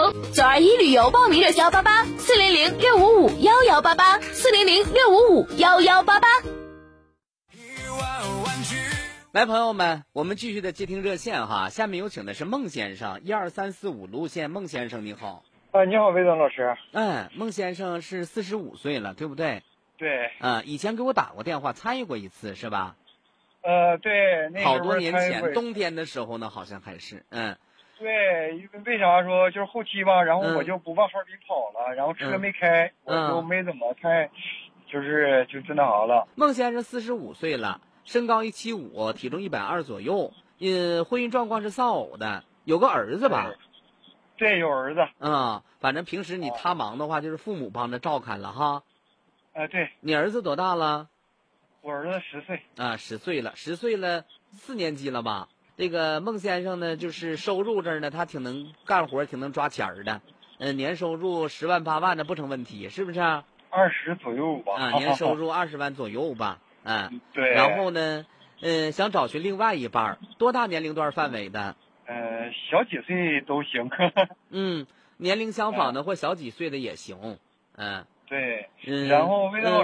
921旅游报名热销88，400-655-1188，400-655-1188。 来，朋友们，我们继续的接听热线哈。下面有请的是孟先生，12345路线，孟先生你好。 你好，魏总老师。 孟先生是45岁了，对不对？ 对。 以前给我打过电话，参与过一次是吧？ 对，那好多年前，冬天的时候呢，好像还是对，因为啥说就是后期吧，然后我就不往哈尔滨跑了，然后车没开，我就没怎么太，就那啥了。 孟先生45岁了，身高175，体重120左右，婚姻状况是丧偶的，有个儿子吧？ 对，有儿子。 反正平时他忙的话，就是父母帮着照看了哈。 对。 你儿子多大了？ 我儿子10岁。 10岁了，10岁了，4年级了吧？这个孟先生呢，就是收入这儿呢，他挺能干活，挺能抓钱儿的。年收入10万8万的不成问题，是不是 ？20左右吧。 年收入20万左右吧。 对。 然后呢，想找寻另外一半，多大年龄段范围的？ 小几岁都行。 年龄相仿的或小几岁的也行。 对。然后魏总老师。